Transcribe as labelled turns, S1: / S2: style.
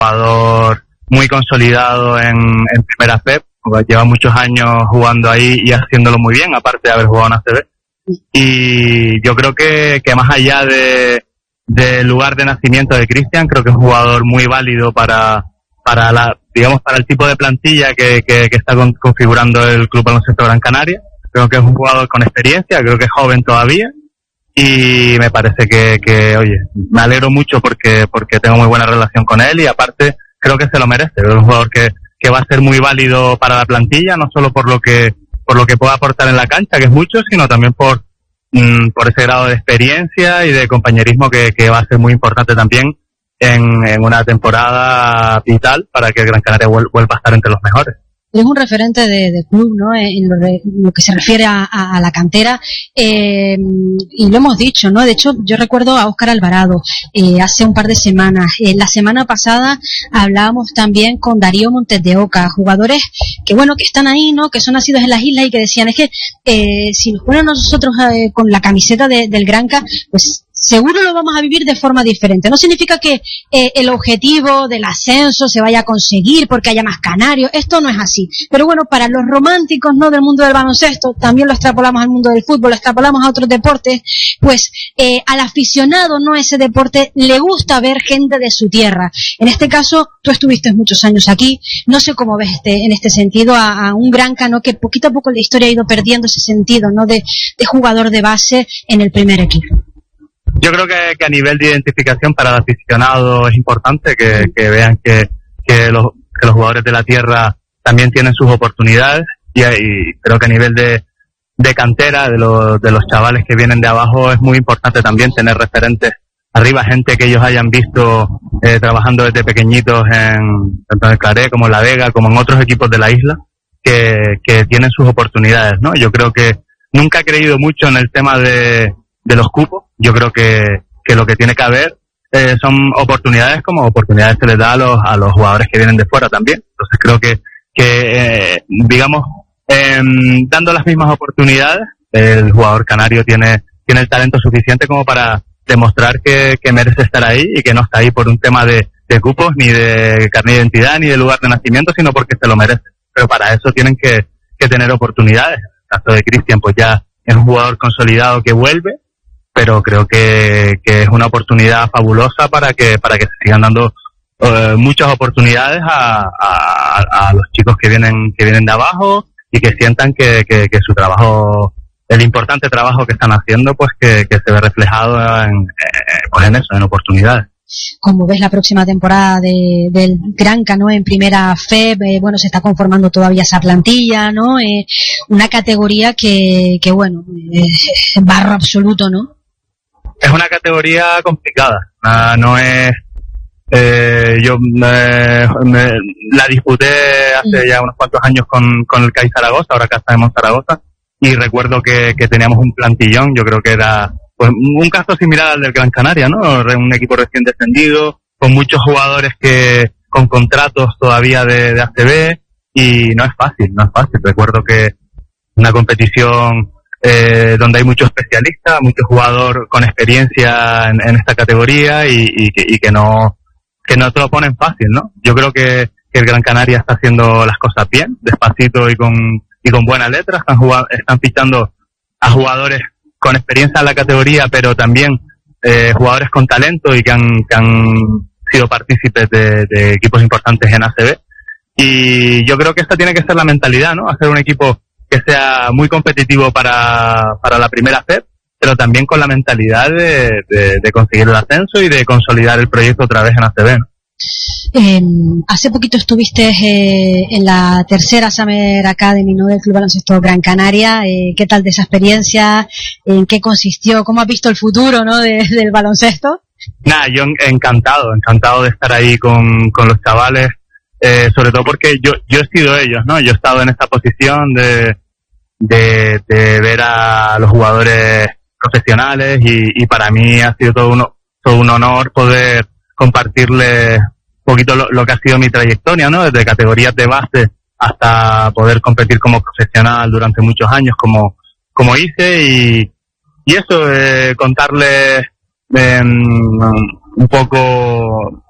S1: jugador muy consolidado en Primera FEP, lleva muchos años jugando ahí y haciéndolo muy bien, aparte de haber jugado en ACB. Y yo creo que más allá del lugar de nacimiento de Cristian, creo que es un jugador muy válido para el tipo de plantilla que está configurando el Club Baloncesto Gran Canaria. Creo que es un jugador con experiencia, creo que es joven todavía, y me parece que oye, me alegro mucho porque tengo muy buena relación con él, y aparte creo que se lo merece. Es un jugador que va a ser muy válido para la plantilla, no solo por lo que pueda aportar en la cancha, que es mucho, sino también por ese grado de experiencia y de compañerismo que va a ser muy importante también en una temporada vital para que el Gran Canaria vuelva a estar entre los mejores.
S2: Es un referente de club, ¿no? En lo que se refiere a la cantera, y lo hemos dicho, ¿no? De hecho, yo recuerdo a Óscar Alvarado hace un par de semanas. La semana pasada hablábamos también con Darío Montes de Oca, jugadores que están ahí, ¿no? Que son nacidos en las islas y que decían, es que si nos ponen nosotros con la camiseta del Granca, pues seguro lo vamos a vivir de forma diferente. No significa que el objetivo del ascenso se vaya a conseguir porque haya más canarios. Esto no es así. Pero bueno, para los románticos, ¿no?, del mundo del baloncesto, también lo extrapolamos al mundo del fútbol, lo extrapolamos a otros deportes, pues al aficionado, ¿no?, ese deporte le gusta ver gente de su tierra. En este caso, tú estuviste muchos años aquí. No sé cómo ves en este sentido a un Granca, ¿no?, que poquito a poco la historia ha ido perdiendo ese sentido, ¿no?, de jugador de base en el primer equipo.
S1: Yo creo que a nivel de identificación para el aficionado es importante que vean que los jugadores de la tierra también tienen sus oportunidades, y creo que a nivel de cantera, de los chavales que vienen de abajo, es muy importante también tener referentes arriba, gente que ellos hayan visto trabajando desde pequeñitos tanto en el Claré como en La Vega, como en otros equipos de la isla, que tienen sus oportunidades, ¿no? Yo creo que nunca he creído mucho en el tema de los cupos. Yo creo que lo que tiene que haber son oportunidades, como oportunidades se les da a los jugadores que vienen de fuera también. Entonces creo que dando las mismas oportunidades, el jugador canario tiene el talento suficiente como para demostrar que merece estar ahí, y que no está ahí por un tema de cupos, ni de carnet de identidad, ni de lugar de nacimiento, sino porque se lo merece. Pero para eso tienen que tener oportunidades. En el caso de Cristian, pues ya es un jugador consolidado que vuelve, pero creo que es una oportunidad fabulosa para que se sigan dando muchas oportunidades a los chicos que vienen de abajo, y que sientan que su trabajo, el importante trabajo que están haciendo, pues que se ve reflejado en oportunidades.
S2: Como ves la próxima temporada del Granca, ¿no?, en Primera FEP, se está conformando todavía esa plantilla, ¿no? Una categoría que barro absoluto, ¿no?
S1: Es una categoría complicada, no es... yo la disputé hace ya unos cuantos años con el CAI Zaragoza, ahora acá estamos en Zaragoza, y recuerdo que teníamos un plantillón. Yo creo que era pues un caso similar al del Gran Canaria, ¿no? Un equipo recién descendido, con muchos jugadores con contratos todavía de ACB, y no es fácil. Recuerdo que una competición donde hay muchos especialistas, mucho jugador con experiencia en esta categoría, y que no te lo ponen fácil, ¿no? Yo creo que el Gran Canaria está haciendo las cosas bien, despacito y con buena letra. Están fichando a jugadores con experiencia en la categoría, pero también jugadores con talento y que han sido partícipes de equipos importantes en ACB. Y yo creo que esta tiene que ser la mentalidad, ¿no? Hacer un equipo que sea muy competitivo para la Primera FEP, pero también con la mentalidad de conseguir el ascenso y de consolidar el proyecto otra vez en ACB, ¿no?
S2: Hace poquito estuviste en la tercera Summer Academy, ¿no?, del Club Baloncesto Gran Canaria. ¿Qué tal de esa experiencia? ¿En qué consistió? ¿Cómo has visto el futuro, ¿no?, del baloncesto?
S1: Nada, yo encantado de estar ahí con los chavales, sobre todo porque yo he sido ellos, ¿no? Yo he estado en esta posición de ver a los jugadores profesionales, y para mí ha sido todo un honor poder compartirles un poquito lo que ha sido mi trayectoria, ¿no? Desde categorías de base hasta poder competir como profesional durante muchos años, como hice, y eso, contarles un poco